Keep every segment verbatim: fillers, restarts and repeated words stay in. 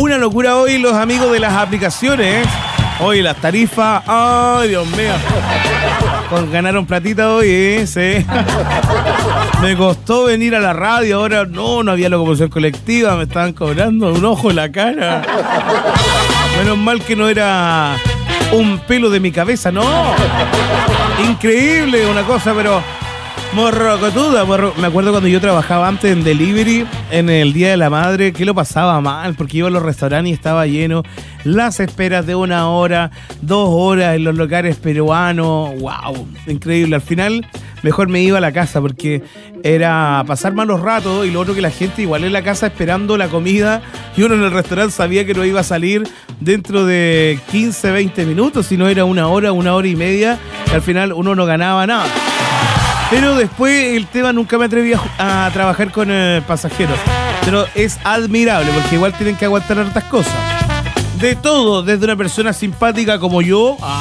Una locura hoy los amigos de las aplicaciones. Hoy las tarifas. Ay, Dios mío. Con, ganaron platita hoy, ¿eh? Sí. Me costó venir a la radio. Ahora no, no había locomoción colectiva. Me estaban cobrando un ojo en la cara. Menos mal que no era un pelo de mi cabeza, no. Increíble, una cosa, pero morrocotuda. Morro... Me acuerdo cuando yo trabajaba antes en delivery, en el Día de la Madre, que lo pasaba mal, porque iba a los restaurantes y estaba lleno. Las esperas de una hora, dos horas en los locales peruanos. ¡Wow! Increíble. Al final, mejor me iba a la casa, porque era pasar malos ratos, y lo otro que la gente igual en la casa esperando la comida, y uno en el restaurante sabía que no iba a salir dentro de quince, veinte minutos, sino era una hora, una hora y media, y al final uno no ganaba nada. Pero después el tema nunca me atreví a, a trabajar con eh, pasajeros. Pero es admirable, porque igual tienen que aguantar hartas cosas. De todo, desde una persona simpática como yo. Ah.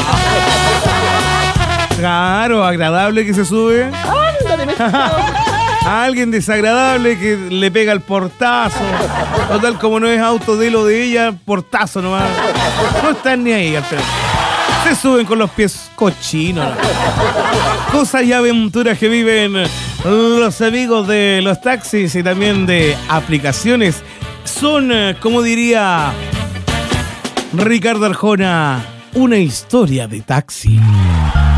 Claro, agradable que se sube. A alguien desagradable que le pega el portazo. Total, como no es auto de lo de ella, portazo nomás. No están ni ahí al final. Se suben con los pies cochinos. Cosas y aventuras que viven los amigos de los taxis y también de aplicaciones. Son, como diría Ricardo Arjona, una historia de taxi.